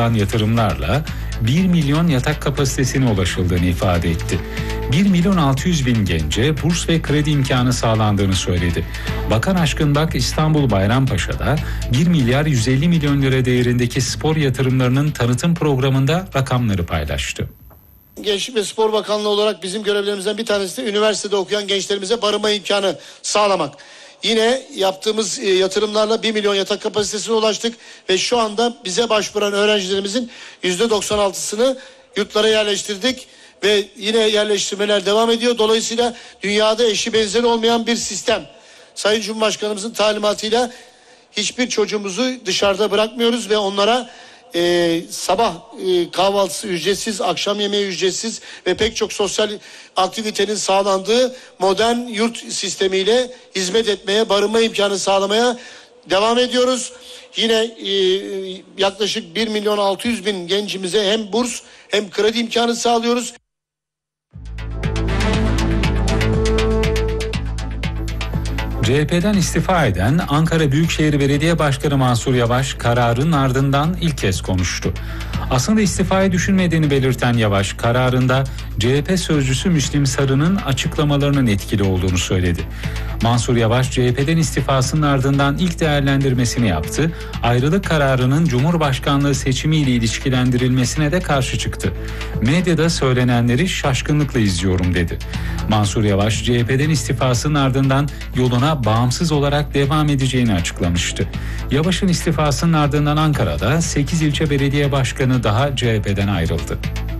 yapılan yatırımlarla 1 milyon yatak kapasitesine ulaşıldığını ifade etti. 1 milyon 600 bin gence burs ve kredi imkanı sağlandığını söyledi. Bakan Aşkın Bak İstanbul Bayrampaşa'da 1 milyar 150 milyon lira değerindeki spor yatırımlarının tanıtım programında rakamları paylaştı. Gençlik ve Spor Bakanlığı olarak bizim görevlerimizden bir tanesi de üniversitede okuyan gençlerimize barınma imkanı sağlamak. Yine yaptığımız yatırımlarla 1 milyon yatak kapasitesine ulaştık ve şu anda bize başvuran öğrencilerimizin %96'sını yurtlara yerleştirdik ve yine yerleştirmeler devam ediyor. Dolayısıyla dünyada eşi benzeri olmayan bir sistem. Sayın Cumhurbaşkanımızın talimatıyla hiçbir çocuğumuzu dışarıda bırakmıyoruz ve onlara sabah kahvaltısı ücretsiz, akşam yemeği ücretsiz ve pek çok sosyal aktivitenin sağlandığı modern yurt sistemiyle hizmet etmeye, barınma imkanı sağlamaya devam ediyoruz. Yine yaklaşık 1 milyon 600 bin gencimize hem burs hem kredi imkanı sağlıyoruz. CHP'den istifa eden Ankara Büyükşehir Belediye Başkanı Mansur Yavaş kararın ardından ilk kez konuştu. Aslında istifayı düşünmediğini belirten Yavaş, kararında CHP sözcüsü Müslim Sarı'nın açıklamalarının etkili olduğunu söyledi. Mansur Yavaş, CHP'den istifasının ardından ilk değerlendirmesini yaptı. Ayrılık kararının Cumhurbaşkanlığı seçimiyle ilişkilendirilmesine de karşı çıktı. Medyada söylenenleri şaşkınlıkla izliyorum dedi. Mansur Yavaş, CHP'den istifasının ardından yoluna bağımsız olarak devam edeceğini açıklamıştı. Yavaş'ın istifasının ardından Ankara'da 8 ilçe belediye başkanı daha CHP'den ayrıldı.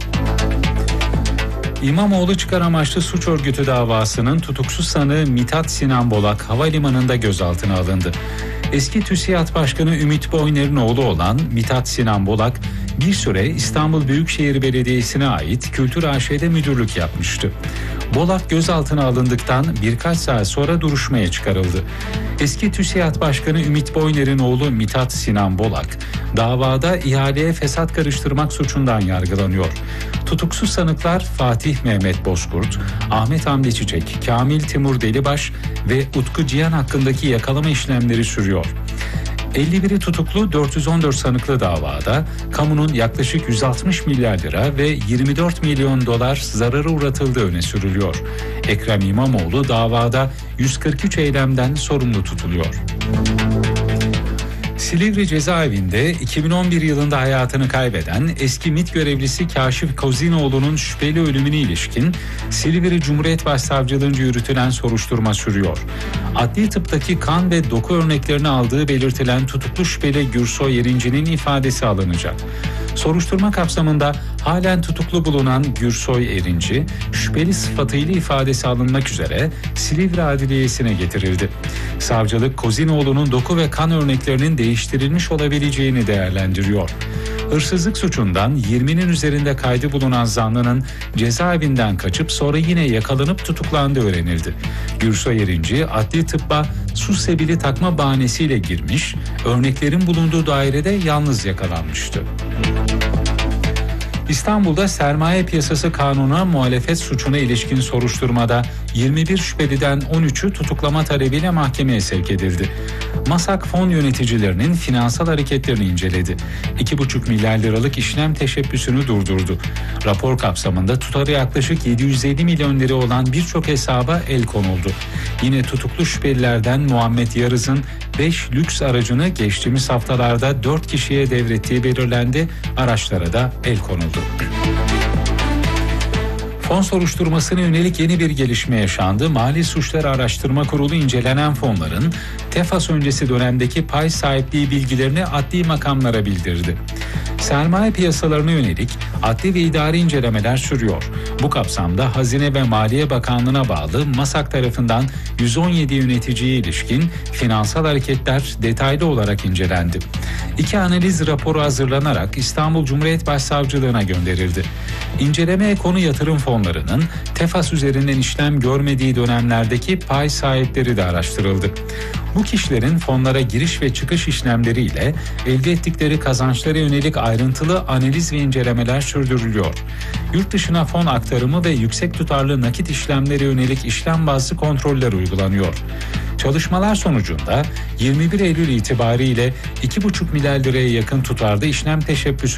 İmamoğlu çıkar amaçlı suç örgütü davasının tutuksuz sanığı Mithat Sinan Bolak havalimanında gözaltına alındı. Eski TÜSİAD Başkanı Ümit Boyner'in oğlu olan Mithat Sinan Bolak bir süre İstanbul Büyükşehir Belediyesi'ne ait Kültür AŞ'de müdürlük yapmıştı. Bolak gözaltına alındıktan birkaç saat sonra duruşmaya çıkarıldı. Eski TÜSİAD Başkanı Ümit Boyner'in oğlu Mithat Sinan Bolak davada ihaleye fesat karıştırmak suçundan yargılanıyor. Tutuksuz sanıklar Fatih Mehmet Bozkurt, Ahmet Hamdi Çiçek, Kamil Timur Delibaş ve Utku Cihan hakkındaki yakalama işlemleri sürüyor. 51'i tutuklu 414 sanıklı davada kamunun yaklaşık 160 milyar lira ve 24 milyon dolar zarara uğratıldığı öne sürülüyor. Ekrem İmamoğlu davada 143 eylemden sorumlu tutuluyor. Silivri cezaevinde 2011 yılında hayatını kaybeden eski MİT görevlisi Kaşif Kozinoğlu'nun şüpheli ölümüne ilişkin Silivri Cumhuriyet Başsavcılığınca yürütülen soruşturma sürüyor. Adli tıptaki kan ve doku örneklerini aldığı belirtilen tutuklu şüpheli Gürsoy Erinci'nin ifadesi alınacak. Soruşturma kapsamında halen tutuklu bulunan Gürsoy Erinci, şüpheli sıfatıyla ifadesi alınmak üzere Silivri Adliyesi'ne getirildi. Savcılık Kozinoğlu'nun doku ve kan örneklerinin değiştirilmiş olabileceğini değerlendiriyor. Hırsızlık suçundan 20'nin üzerinde kaydı bulunan zanlının cezaevinden kaçıp sonra yine yakalanıp tutuklandığı öğrenildi. Gürsoy Erinci adli tıbba su sebili takma bahanesiyle girmiş, örneklerin bulunduğu dairede yalnız yakalanmıştı. İstanbul'da sermaye piyasası kanuna muhalefet suçuna ilişkin soruşturmada 21 şüpheliden 13'ü tutuklama talebiyle mahkemeye sevk edildi. MASAK fon yöneticilerinin finansal hareketlerini inceledi. 2,5 milyar liralık işlem teşebbüsünü durdurdu. Rapor kapsamında tutarı yaklaşık 750 milyon lira olan birçok hesaba el konuldu. Yine tutuklu şüphelilerden Muhammed Yarız'ın 5 lüks aracını geçtiğimiz haftalarda 4 kişiye devrettiği belirlendi. Araçlara da el konuldu. Fon soruşturmasına yönelik yeni bir gelişme yaşandı. Mali Suçlar Araştırma Kurulu incelenen fonların TEFAS öncesi dönemdeki pay sahipliği bilgilerini adli makamlara bildirdi. Sermaye piyasalarına yönelik adli ve idari incelemeler sürüyor. Bu kapsamda Hazine ve Maliye Bakanlığı'na bağlı MASAK tarafından 117 yöneticiye ilişkin finansal hareketler detaylı olarak incelendi. 2 analiz raporu hazırlanarak İstanbul Cumhuriyet Başsavcılığına gönderildi. İncelemeye konu yatırım fonlarının TEFAS üzerinden işlem görmediği dönemlerdeki pay sahipleri de araştırıldı. Bu kişilerin fonlara giriş ve çıkış işlemleriyle elde ettikleri kazançlara yönelik ayrıntılı analiz ve incelemeler sürdürülüyor. Yurt dışına fon aktarımı ve yüksek tutarlı nakit işlemlere yönelik işlem bazlı kontroller uygulanıyor. Çalışmalar sonucunda 21 Eylül itibariyle 2,5 milyar liraya yakın tutarda işlem teşebbüsü